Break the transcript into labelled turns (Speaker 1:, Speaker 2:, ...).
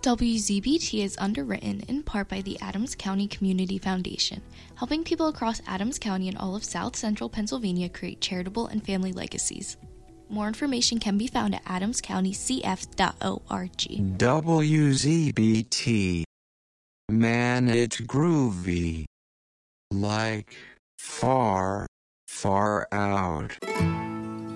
Speaker 1: WZBT is underwritten in part by the Adams County Community Foundation, helping people across Adams County and all of South Central Pennsylvania create charitable and family legacies. More information can be found at adamscountycf.org.
Speaker 2: WZBT. Man, it's groovy. Like, far, far out.